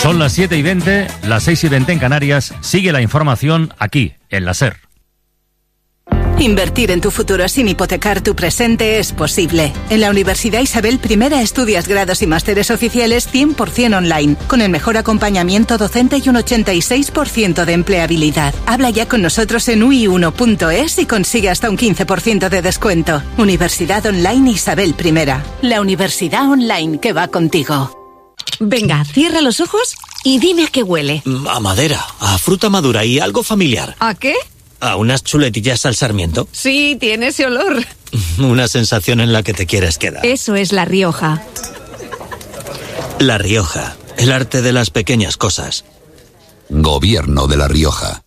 Son las 7:20, las 6:20 en Canarias. Sigue la información aquí, en la SER. Invertir en tu futuro sin hipotecar tu presente es posible. En la Universidad Isabel I estudias grados y másteres oficiales 100% online, con el mejor acompañamiento docente y un 86% de empleabilidad. Habla ya con nosotros en ui1.es y consigue hasta un 15% de descuento. Universidad Online Isabel I. La universidad online que va contigo. Venga, cierra los ojos y dime a qué huele. A madera, a fruta madura y algo familiar. ¿A qué? ¿A unas chuletillas al sarmiento? Sí, tiene ese olor. Una sensación en la que te quieres quedar. Eso es La Rioja. La Rioja, el arte de las pequeñas cosas. Gobierno de La Rioja.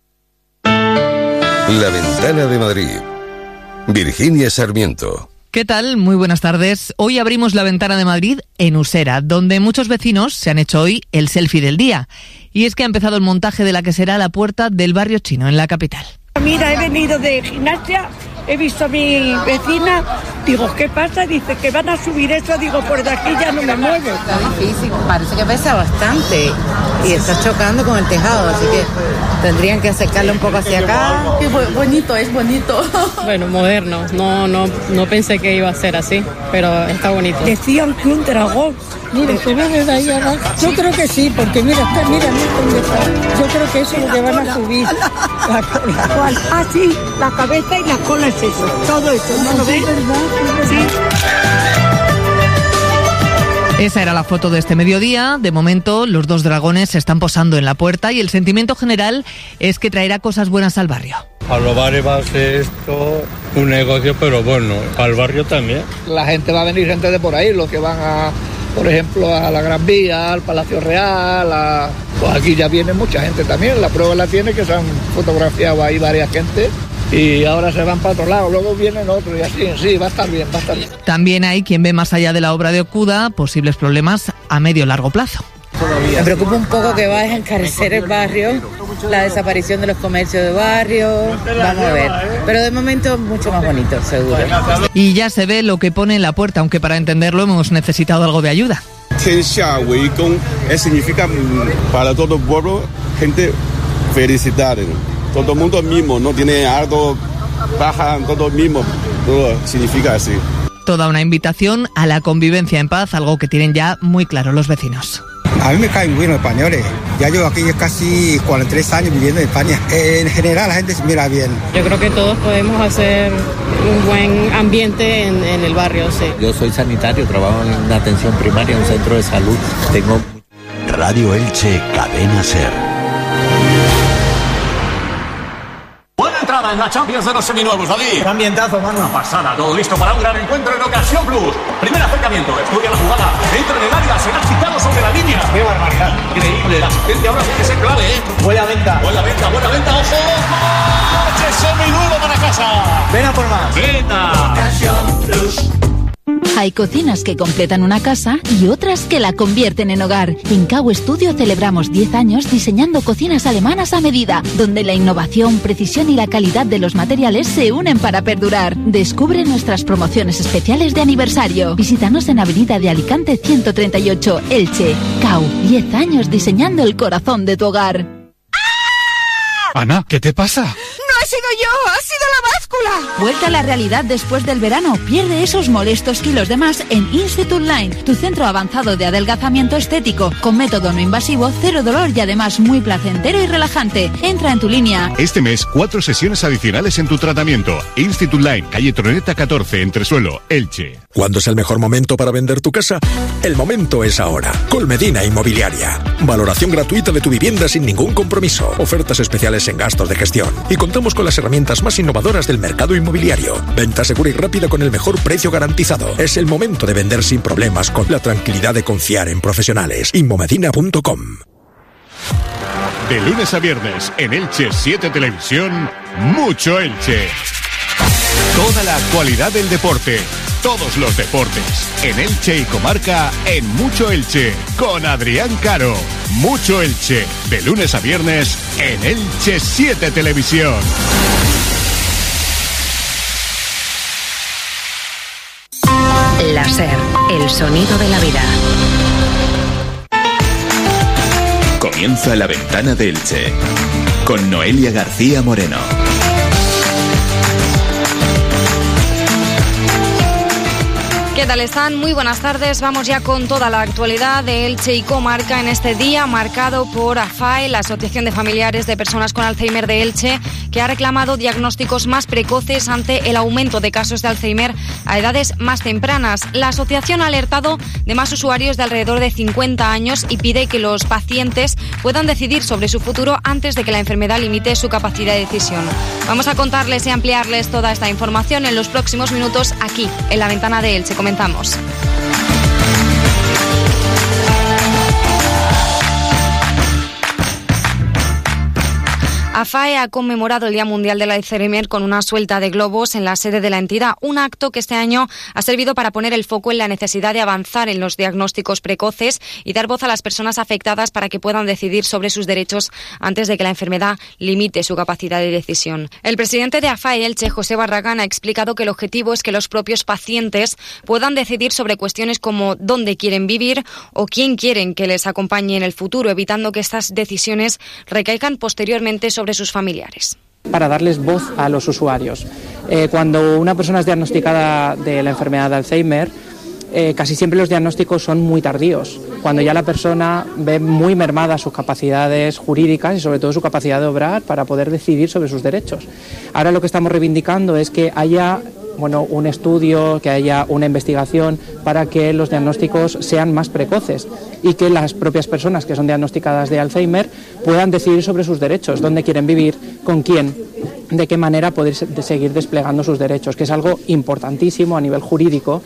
La Ventana de Madrid. Virginia Sarmiento. ¿Qué tal? Muy buenas tardes. Hoy abrimos la Ventana de Madrid en Usera, donde muchos vecinos se han hecho hoy el selfie del día. Y es que ha empezado el montaje de la que será la puerta del barrio chino, en la capital. Mira, he venido de gimnasia, he visto a mi vecina, digo, ¿qué pasa? Dice que van a subir eso, digo, por de aquí ya no me muevo. Está difícil, parece que pesa bastante y está chocando con el tejado, así que tendrían que acercarlo un poco hacia acá. Qué bonito, es bonito. Bueno, moderno, no pensé que iba a ser así, pero está bonito. Decían que un dragón. Mira, se ve desde ahí abajo. Yo creo que sí, porque mira dónde está. Yo creo que eso es lo que van a subir. La cola. Ah, sí, la cabeza y la cola es eso. Todo eso, ¿no lo ves? Sí. Esa era la foto de este mediodía. De momento, los dos dragones se están posando en la puerta y el sentimiento general es que traerá cosas buenas al barrio. A los bares va a ser esto un negocio, pero bueno, al barrio también. La gente va a venir, gente de por ahí, los que van a, por ejemplo, a la Gran Vía, al Palacio Real, pues aquí ya viene mucha gente también. La prueba la tiene que se han fotografiado ahí varias gente. Y ahora se van para otro lado, luego vienen otros y así, sí, va a estar bien, va a estar bien. También hay quien ve más allá de la obra de Okuda posibles problemas a medio o largo plazo. Me preocupa un poco que va a encarecer el barrio, la desaparición de los comercios de barrio, vamos a ver. Pero de momento mucho más bonito, seguro. Y ya se ve lo que pone en la puerta, aunque para entenderlo hemos necesitado algo de ayuda. Significa para todo el pueblo, gente, felicitar. Todo el mundo mismo, no tiene algo, baja, todo mismo, todo significa así. Toda una invitación a la convivencia en paz, algo que tienen ya muy claro los vecinos. A mí me caen muy bien los españoles. Ya llevo aquí casi 43 años viviendo en España. En general la gente se mira bien. Yo creo que todos podemos hacer un buen ambiente en el barrio, sí. Yo soy sanitario, trabajo en una atención primaria, en un centro de salud. Tengo Radio Elche, Cadena SER. Buena entrada en la Champions de los seminuevos, David. Qué ambientazo, mano. Una pasada, todo listo para un gran encuentro en Ocasión Plus. Primer acercamiento, estudia la jugada, entra en el área, será quitado sobre la línea. ¡Qué barbaridad! Increíble, la asistencia ahora tiene que ser clave, ¿eh? Buena venta, ojo. ¡Coche seminuevo para casa! Ven a por más. ¡Venta! Ocasión Plus. Hay cocinas que completan una casa y otras que la convierten en hogar. En Cau Studio celebramos 10 años diseñando cocinas alemanas a medida, donde la innovación, precisión y la calidad de los materiales se unen para perdurar. Descubre nuestras promociones especiales de aniversario. Visítanos en Avenida de Alicante 138, Elche. Cau, 10 años diseñando el corazón de tu hogar. Ana, ¿qué te pasa? ¡No he sido yo! ¡Ha sido la báscula! Vuelta a la realidad después del verano. Pierde esos molestos kilos de más en Institute Line, tu centro avanzado de adelgazamiento estético, con método no invasivo, cero dolor y además muy placentero y relajante. Entra en tu línea. Este mes, 4 sesiones adicionales en tu tratamiento. Institute Line, calle Troneta 14, Entresuelo, Elche. ¿Cuándo es el mejor momento para vender tu casa? El momento es ahora. Colmedina Inmobiliaria. Valoración gratuita de tu vivienda sin ningún compromiso. Ofertas especiales en gastos de gestión. Y contamos con las herramientas más innovadoras del mercado inmobiliario. Venta segura y rápida con el mejor precio garantizado. Es el momento de vender sin problemas con la tranquilidad de confiar en profesionales. Inmomedina.com. De lunes a viernes, en Elche 7 Televisión, Mucho Elche. Toda la actualidad del deporte, todos los deportes, en Elche y comarca, en Mucho Elche, con Adrián Caro. Mucho Elche, de lunes a viernes, en Elche 7 Televisión. La SER, el sonido de la vida. Comienza La Ventana de Elche, con Noelia García Moreno. ¿Qué tal están? Muy buenas tardes. Vamos ya con toda la actualidad de Elche y comarca en este día marcado por AFAE, la Asociación de Familiares de Personas con Alzheimer de Elche, que ha reclamado diagnósticos más precoces ante el aumento de casos de Alzheimer a edades más tempranas. La asociación ha alertado de más usuarios de alrededor de 50 años y pide que los pacientes puedan decidir sobre su futuro antes de que la enfermedad limite su capacidad de decisión. Vamos a contarles y ampliarles toda esta información en los próximos minutos aquí, en La Ventana de Elche. Comenzamos. AFAE ha conmemorado el Día Mundial del Alzheimer con una suelta de globos en la sede de la entidad, un acto que este año ha servido para poner el foco en la necesidad de avanzar en los diagnósticos precoces y dar voz a las personas afectadas para que puedan decidir sobre sus derechos antes de que la enfermedad limite su capacidad de decisión. El presidente de AFAE Elche, José Barragán, ha explicado que el objetivo es que los propios pacientes puedan decidir sobre cuestiones como dónde quieren vivir o quién quieren que les acompañe en el futuro, evitando que estas decisiones recaigan posteriormente sobre sus familiares. Para darles voz a los usuarios. Cuando una persona es diagnosticada de la enfermedad de Alzheimer, casi siempre los diagnósticos son muy tardíos, cuando ya la persona ve muy mermadas sus capacidades jurídicas y sobre todo su capacidad de obrar para poder decidir sobre sus derechos. Ahora lo que estamos reivindicando es que haya un estudio, que haya una investigación para que los diagnósticos sean más precoces y que las propias personas que son diagnosticadas de Alzheimer puedan decidir sobre sus derechos, dónde quieren vivir, con quién, de qué manera poder seguir desplegando sus derechos, que es algo importantísimo a nivel jurídico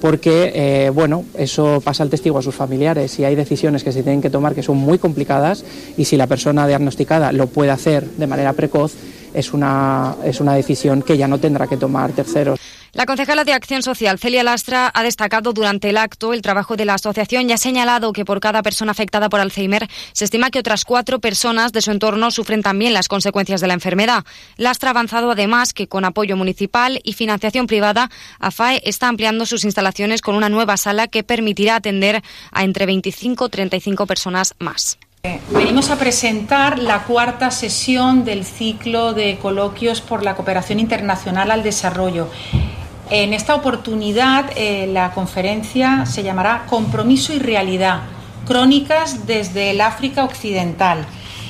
porque, eso pasa al testigo a sus familiares y hay decisiones que se tienen que tomar que son muy complicadas y si la persona diagnosticada lo puede hacer de manera precoz, es una decisión que ya no tendrá que tomar terceros. La concejala de Acción Social, Celia Lastra, ha destacado durante el acto el trabajo de la asociación y ha señalado que por cada persona afectada por Alzheimer se estima que otras 4 personas de su entorno sufren también las consecuencias de la enfermedad. Lastra ha avanzado además que con apoyo municipal y financiación privada, AFAE está ampliando sus instalaciones con una nueva sala que permitirá atender a entre 25 y 35 personas más. Venimos a presentar la 4ª sesión del ciclo de coloquios por la cooperación internacional al desarrollo. En esta oportunidad la conferencia se llamará Compromiso y Realidad, crónicas desde el África Occidental.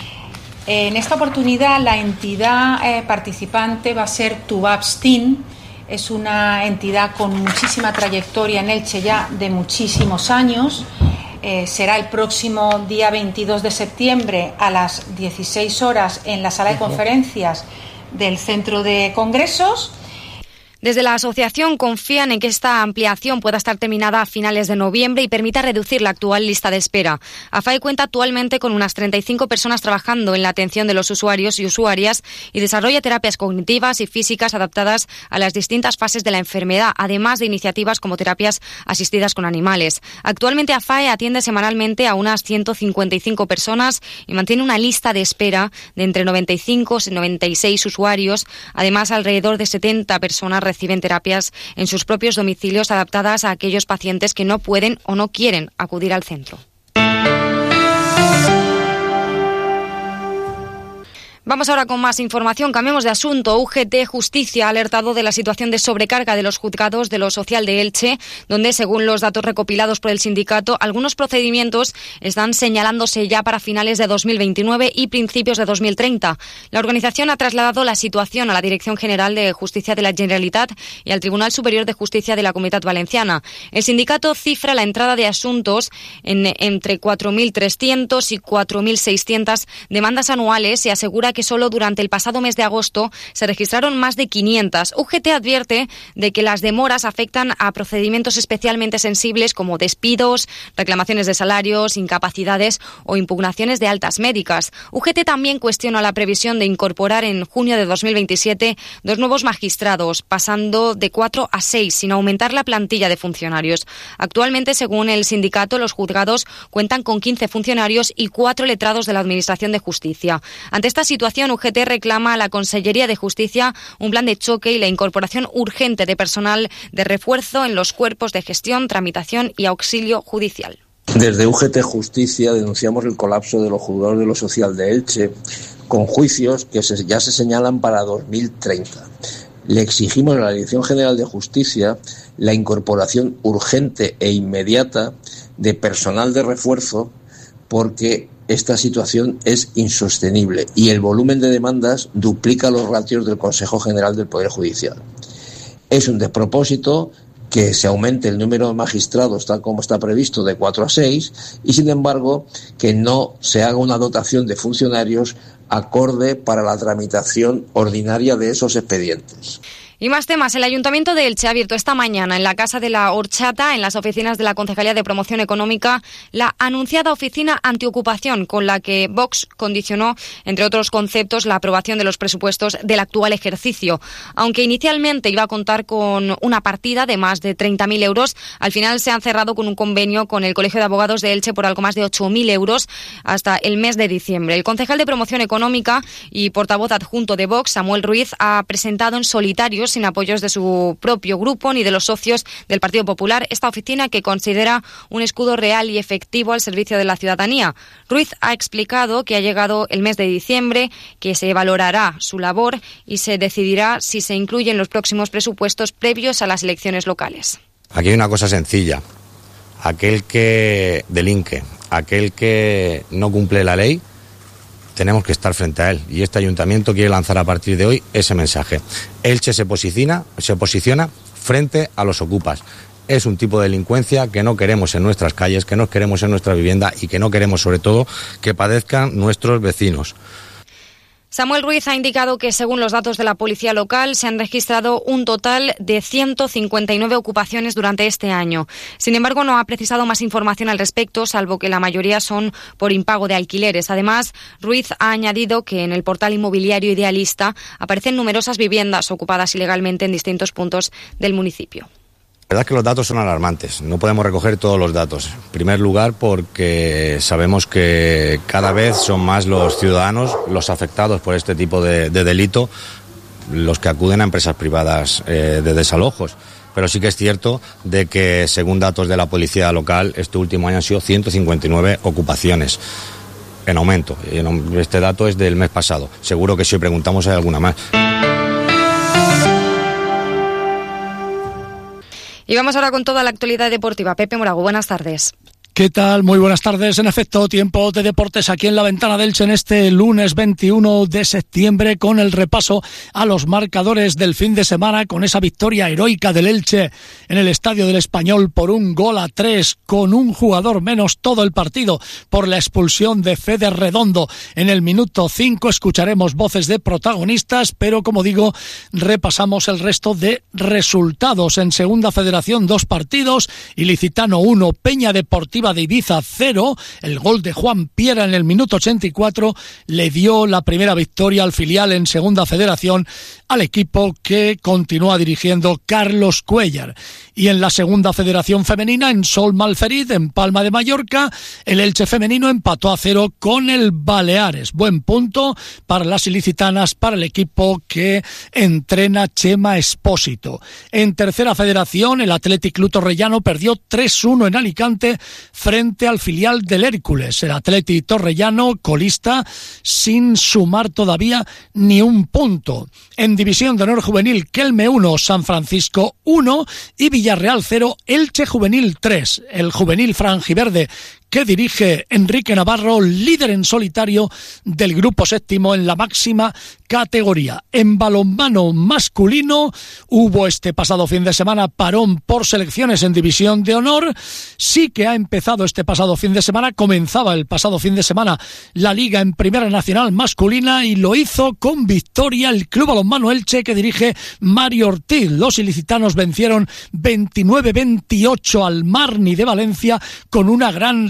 En esta oportunidad la entidad participante va a ser Tubabstin. Es una entidad con muchísima trayectoria en Elche ya de muchísimos años. Será el próximo día 22 de septiembre a las 16 horas en la sala de conferencias del Centro de Congresos. Desde la asociación confían en que esta ampliación pueda estar terminada a finales de noviembre y permita reducir la actual lista de espera. AFAE cuenta actualmente con unas 35 personas trabajando en la atención de los usuarios y usuarias y desarrolla terapias cognitivas y físicas adaptadas a las distintas fases de la enfermedad, además de iniciativas como terapias asistidas con animales. Actualmente AFAE atiende semanalmente a unas 155 personas y mantiene una lista de espera de entre 95 y 96 usuarios. Además, alrededor de 70 personas reciben terapias en sus propios domicilios adaptadas a aquellos pacientes que no pueden o no quieren acudir al centro. Vamos ahora con más información. Cambiemos de asunto. UGT Justicia ha alertado de la situación de sobrecarga de los juzgados de lo social de Elche, donde, según los datos recopilados por el sindicato, algunos procedimientos están señalándose ya para finales de 2029 y principios de 2030. La organización ha trasladado la situación a la Dirección General de Justicia de la Generalitat y al Tribunal Superior de Justicia de la Comunitat Valenciana. El sindicato cifra la entrada de asuntos en entre 4.300 y 4.600 demandas anuales y asegura que solo durante el pasado mes de agosto se registraron más de 500. UGT advierte de que las demoras afectan a procedimientos especialmente sensibles como despidos, reclamaciones de salarios, incapacidades o impugnaciones de altas médicas. UGT también cuestiona la previsión de incorporar en junio de 2027 2 nuevos magistrados, pasando de 4 a 6, sin aumentar la plantilla de funcionarios. Actualmente, según el sindicato, los juzgados cuentan con 15 funcionarios y 4 letrados de la Administración de Justicia. Ante esta situación, UGT reclama a la Consellería de Justicia un plan de choque y la incorporación urgente de personal de refuerzo en los cuerpos de gestión, tramitación y auxilio judicial. Desde UGT Justicia denunciamos el colapso de los juzgados de lo social de Elche, con juicios que ya se señalan para 2030. Le exigimos a la Dirección General de Justicia la incorporación urgente e inmediata de personal de refuerzo, porque esta situación es insostenible y el volumen de demandas duplica los ratios del Consejo General del Poder Judicial. Es un despropósito que se aumente el número de magistrados tal como está previsto de 4 a 6 y, sin embargo, que no se haga una dotación de funcionarios acorde para la tramitación ordinaria de esos expedientes. Y más temas. El Ayuntamiento de Elche ha abierto esta mañana en la Casa de la Horchata, en las oficinas de la Concejalía de Promoción Económica, la anunciada oficina antiocupación, con la que Vox condicionó, entre otros conceptos, la aprobación de los presupuestos del actual ejercicio. Aunque inicialmente iba a contar con una partida de más de 30.000 euros, al final se han cerrado con un convenio con el Colegio de Abogados de Elche por algo más de 8.000 euros hasta el mes de diciembre. El concejal de Promoción Económica y portavoz adjunto de Vox, Samuel Ruiz, ha presentado en solitario, sin apoyos de su propio grupo ni de los socios del Partido Popular, esta oficina que considera un escudo real y efectivo al servicio de la ciudadanía. Ruiz ha explicado que ha llegado el mes de diciembre, que se valorará su labor y se decidirá si se incluye en los próximos presupuestos previos a las elecciones locales. Aquí hay una cosa sencilla. Aquel que delinque, aquel que no cumple la ley, tenemos que estar frente a él, y este ayuntamiento quiere lanzar a partir de hoy ese mensaje. Elche se posiciona frente a los ocupas. Es un tipo de delincuencia que no queremos en nuestras calles, que no queremos en nuestra vivienda y que no queremos, sobre todo, que padezcan nuestros vecinos. Samuel Ruiz ha indicado que, según los datos de la policía local, se han registrado un total de 159 ocupaciones durante este año. Sin embargo, no ha precisado más información al respecto, salvo que la mayoría son por impago de alquileres. Además, Ruiz ha añadido que en el portal inmobiliario Idealista aparecen numerosas viviendas ocupadas ilegalmente en distintos puntos del municipio. La verdad es que los datos son alarmantes, no podemos recoger todos los datos. En primer lugar, porque sabemos que cada vez son más los ciudadanos los afectados por este tipo de delito, los que acuden a empresas privadas de desalojos. Pero sí que es cierto de que, según datos de la policía local, este último año han sido 159 ocupaciones en aumento. Este dato es del mes pasado. Seguro que si hoy preguntamos hay alguna más. Y vamos ahora con toda la actualidad deportiva. Pepe Morago, buenas tardes. ¿Qué tal? Muy buenas tardes. En efecto, tiempo de deportes aquí en la Ventana de Elche en este lunes 21 de septiembre, con el repaso a los marcadores del fin de semana, con esa victoria heroica del Elche en el Estadio del Español por 1-3, con un jugador menos todo el partido por la expulsión de Fede Redondo. En el minuto 5 escucharemos voces de protagonistas, pero como digo, repasamos el resto de resultados. En Segunda Federación, 2 partidos, Ilicitano 1, Peña Deportiva de Ibiza 0, el gol de Juan Piera en el minuto 84 le dio la primera victoria al filial en Segunda Federación, al equipo que continúa dirigiendo Carlos Cuéllar. Y en la Segunda Federación Femenina, en Sol Malferit, en Palma de Mallorca, el Elche femenino empató a 0 con el Baleares. Buen punto para las ilicitanas, para el equipo que entrena Chema Espósito. En Tercera Federación, el Athletic Club Torrellano perdió 3-1 en Alicante frente al filial del Hércules. El Athletic Torrellano, colista, sin sumar todavía ni un punto. En División de Honor Juvenil, Kelme 1, San Francisco 1 y Villarreal 0, Elche Juvenil 3. El juvenil franjiverde que dirige Enrique Navarro, líder en solitario del grupo séptimo en la máxima categoría. En balonmano masculino hubo este pasado fin de semana parón por selecciones en División de Honor. Sí que ha empezado este pasado fin de semana, comenzaba el pasado fin de semana la Liga en Primera Nacional masculina y lo hizo con victoria el Club Balonmano Elche que dirige Mario Ortiz. Los ilicitanos vencieron 29-28 al Marni de Valencia con una gran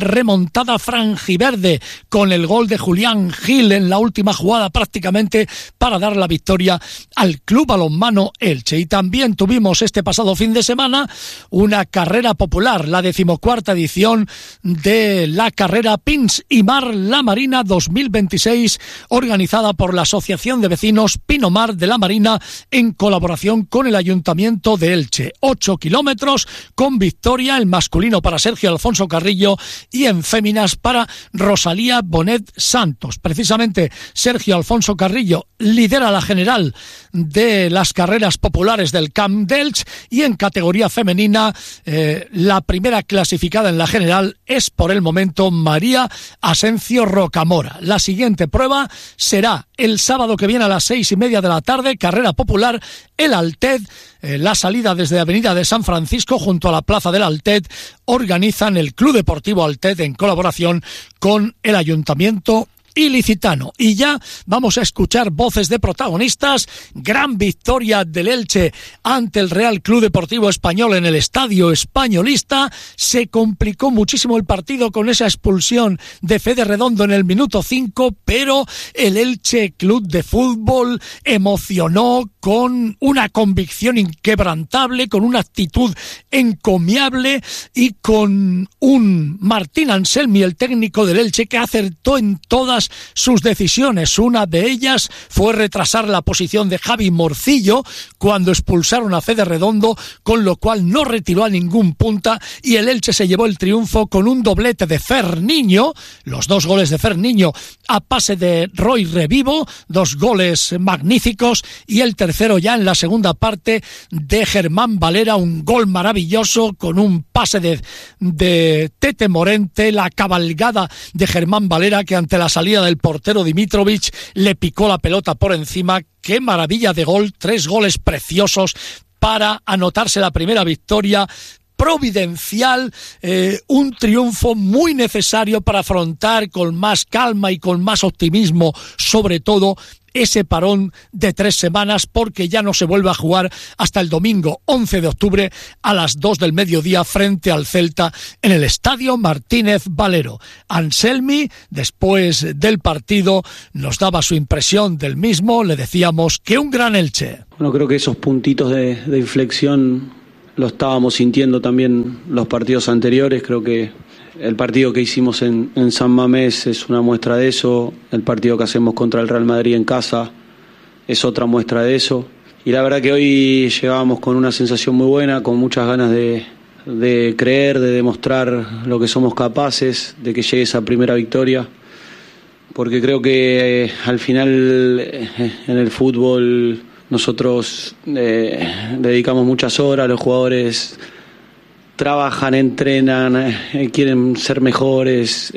remontada franjiverde con el gol de Julián Gil en la última jugada prácticamente para dar la victoria al Club Balonmano Elche. Y también tuvimos este pasado fin de semana una carrera popular, la 14ª edición de la carrera Pins y Mar La Marina 2026, organizada por la Asociación de Vecinos Pinomar de la Marina en colaboración con el Ayuntamiento de Elche. 8 kilómetros con victoria, el masculino para Sergio Alfonso Carrillo y en féminas para Rosalía Bonet Santos. Precisamente Sergio Alfonso Carrillo lidera la general de las carreras populares del Camp d'Elche y en categoría femenina la primera clasificada en la general es por el momento María Asencio Rocamora. La siguiente prueba será el sábado que viene a las 6:30 de la tarde, carrera popular, el Altet. La salida desde Avenida de San Francisco junto a la Plaza del Altet organizan el Club Deportivo Altet en colaboración con el Ayuntamiento ilicitano. Y ya vamos a escuchar voces de protagonistas. Gran victoria del Elche ante el Real Club Deportivo Español en el Estadio Españolista. Se complicó muchísimo el partido con esa expulsión de Fede Redondo en el minuto 5, pero el Elche Club de Fútbol emocionó con una convicción inquebrantable, con una actitud encomiable y con un Martín Anselmi, el técnico del Elche, que acertó en todas sus decisiones. Una de ellas fue retrasar la posición de Javi Morcillo cuando expulsaron a Fede Redondo, con lo cual no retiró a ningún punta y el Elche se llevó el triunfo con un doblete de Ferniño, los 2 goles de Ferniño a pase de Roy Revivo, 2 goles magníficos, y el tercero ya en la segunda parte de Germán Valera, un gol maravilloso con un pase de Tete Morente, la cabalgada de Germán Valera que ante la salida del portero Dimitrovic le picó la pelota por encima. ¡Qué maravilla de gol! 3 goles preciosos para anotarse la primera victoria providencial, un triunfo muy necesario para afrontar con más calma y con más optimismo, sobre todo ese parón de 3 semanas, porque ya no se vuelve a jugar hasta el domingo 11 de octubre a las 2 del mediodía frente al Celta en el Estadio Martínez Valero. Anselmi, después del partido, nos daba su impresión del mismo. Le decíamos que un gran Elche. Bueno, creo que esos puntitos de inflexión lo estábamos sintiendo también los partidos anteriores. Creo que el partido que hicimos en San Mamés es una muestra de eso. El partido que hacemos contra el Real Madrid en casa es otra muestra de eso. Y la verdad que hoy llegábamos con una sensación muy buena, con muchas ganas de creer, de demostrar lo que somos capaces, de que llegue esa primera victoria. Porque creo que al final en el fútbol nosotros dedicamos muchas horas, los jugadores trabajan, entrenan, quieren ser mejores,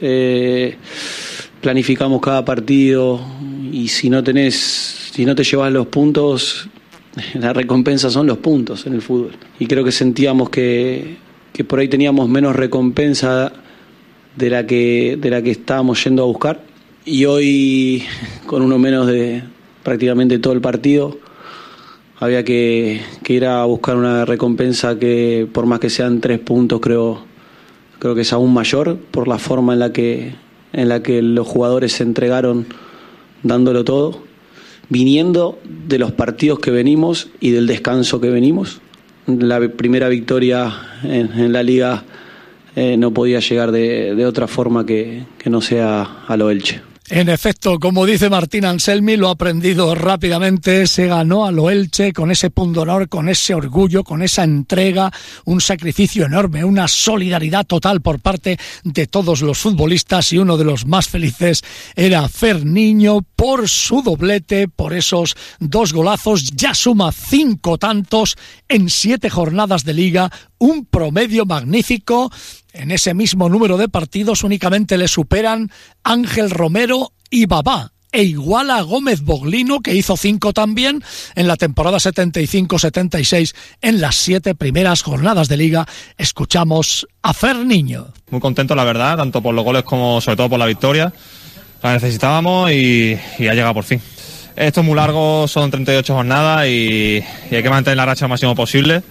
planificamos cada partido, y si no te llevas los puntos, la recompensa son los puntos en el fútbol. Y creo que sentíamos que por ahí teníamos menos recompensa de la que estábamos yendo a buscar, y hoy con uno menos de prácticamente todo el partido había que ir a buscar una recompensa que, por más que sean 3 puntos, creo que es aún mayor por la forma en la que los jugadores se entregaron dándolo todo, viniendo de los partidos que venimos y del descanso que venimos. La primera victoria en la Liga no podía llegar de otra forma que no sea a lo Elche. En efecto, como dice Martín Anselmi, lo ha aprendido rápidamente, se ganó a lo Elche con ese pundonor, con ese orgullo, con esa entrega, un sacrificio enorme, una solidaridad total por parte de todos los futbolistas, y uno de los más felices era Ferniño por su doblete, por esos 2 golazos. Ya suma 5 tantos en 7 jornadas de Liga, un promedio magnífico. En ese mismo número de partidos únicamente le superan Ángel Romero y Babá, e iguala a Gómez Boglino, que hizo 5 también en la temporada 75-76 en las 7 primeras jornadas de Liga. Escuchamos a Ferniño. Muy contento, la verdad, tanto por los goles como sobre todo por la victoria. La necesitábamos y ha llegado por fin. Esto es muy largo, son 38 jornadas y hay que mantener la racha lo máximo posible.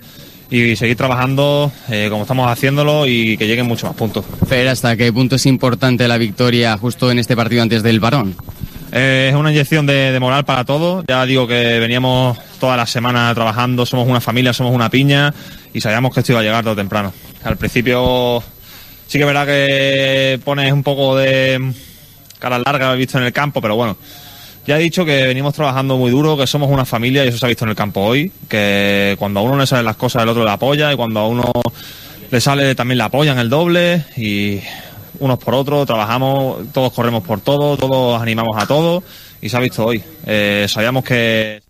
y seguir trabajando como estamos haciéndolo y que lleguen muchos más puntos. Fer, ¿hasta qué punto es importante la victoria justo en este partido antes del Barón? Es una inyección de moral para todos. Ya digo que veníamos toda la semana trabajando, somos una familia, somos una piña y sabíamos que esto iba a llegar todo temprano. Al principio sí que es verdad que pones un poco de cara larga, he visto en el campo, pero bueno, ya he dicho que venimos trabajando muy duro, que somos una familia y eso se ha visto en el campo hoy, que cuando a uno le salen las cosas el otro le apoya y cuando a uno le sale también le apoyan el doble y unos por otros, trabajamos, todos corremos por todo, todos animamos a todos y se ha visto hoy. Sabíamos que...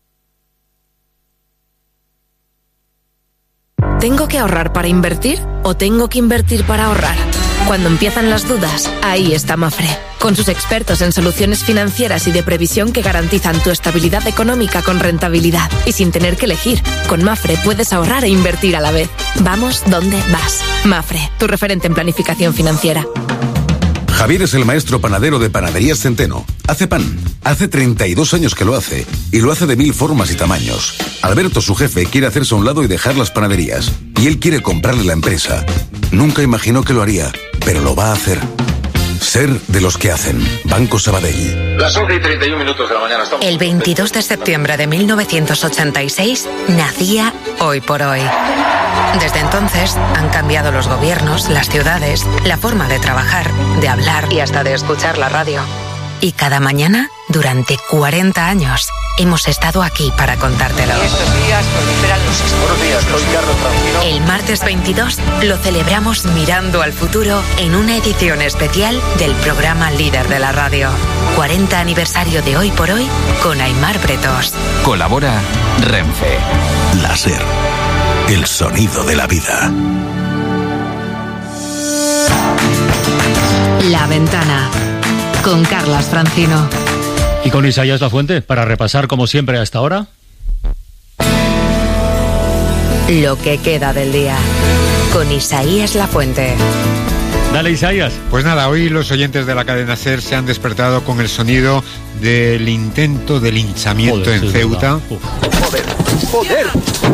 ¿Tengo que ahorrar para invertir o tengo que invertir para ahorrar? Cuando empiezan las dudas, ahí está Mafre, con sus expertos en soluciones financieras y de previsión que garantizan tu estabilidad económica con rentabilidad y sin tener que elegir. Con Mafre puedes ahorrar e invertir a la vez. Vamos donde vas. Mafre, tu referente en planificación financiera. Javier es el maestro panadero de Panaderías Centeno. Hace pan. Hace 32 años que lo hace. Y lo hace de 1000 formas y tamaños. Alberto, su jefe, quiere hacerse a un lado y dejar las panaderías. Y él quiere comprarle la empresa. Nunca imaginó que lo haría, pero lo va a hacer. Ser de los que hacen. Banco Sabadell. Las 11:31 de la mañana. Estamos... El 22 de septiembre de 1986 nacía Hoy por Hoy. Desde entonces han cambiado los gobiernos, las ciudades, la forma de trabajar, de hablar y hasta de escuchar la radio. Y cada mañana, durante 40 años, hemos estado aquí para contártelo. Estos días proliferan los escándalos. Buenos días, soy Carlos Francino. El martes 22 lo celebramos mirando al futuro en una edición especial del programa líder de la radio. 40 aniversario de Hoy por Hoy con Aimar Bretos. Colabora Renfe. Láser. El sonido de la vida. La Ventana con Carlas Francino. Y con Isaías Lafuente, para repasar como siempre a esta hora. Lo que queda del día con Isaías Lafuente. Dale, Isaías. Pues nada, hoy los oyentes de la cadena SER se han despertado con el sonido del intento de linchamiento en Ceuta. ¡Joder!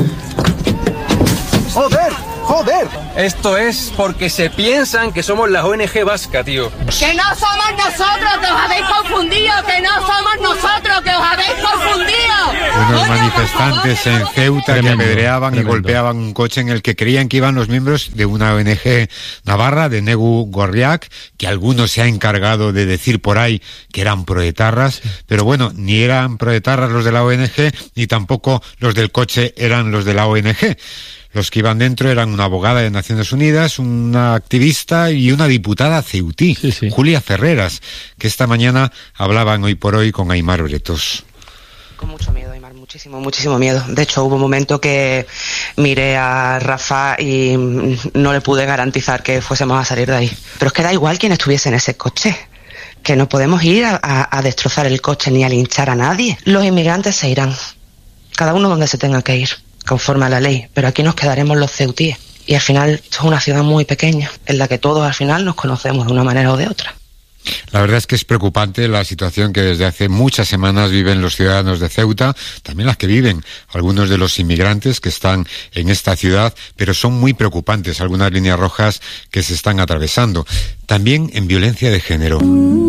¡Joder! Esto es porque se piensan que somos la ONG vasca, tío. ¡Que no somos nosotros, que os habéis confundido! ¡Que no somos nosotros, que os habéis confundido! Unos manifestantes en Ceuta que apedreaban y golpeaban un coche en el que creían que iban los miembros de una ONG navarra, de Negu Gorriak, que algunos se ha encargado de decir por ahí que eran proetarras, pero bueno, ni eran proetarras los de la ONG, ni tampoco los del coche eran los de la ONG. Los que iban dentro eran una abogada de Naciones Unidas, una activista y una diputada ceutí, Julia Ferreras, que esta mañana hablaban Hoy por Hoy con Aimar Bretos. Con mucho miedo, Aimar, muchísimo miedo. De hecho, hubo un momento que miré a Rafa y no le pude garantizar que fuésemos a salir de ahí. Pero es que da igual quién estuviese en ese coche, que no podemos ir a destrozar el coche ni a linchar a nadie. Los inmigrantes se irán, cada uno donde se tenga que ir, conforme a la ley, pero aquí nos quedaremos los ceutíes. Y al final, esto es una ciudad muy pequeña, en la que todos al final nos conocemos de una manera o de otra. La verdad es que es preocupante la situación que desde hace muchas semanas viven los ciudadanos de Ceuta, también las que viven algunos de los inmigrantes que están en esta ciudad, pero son muy preocupantes algunas líneas rojas que se están atravesando. También en violencia de género.